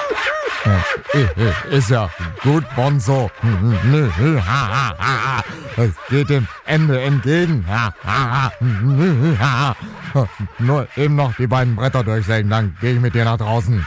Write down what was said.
Ist ja gut, Bonzo. Es geht dem Ende entgegen. Nur eben noch die beiden Bretter durchsägen, dann gehe ich mit dir nach draußen.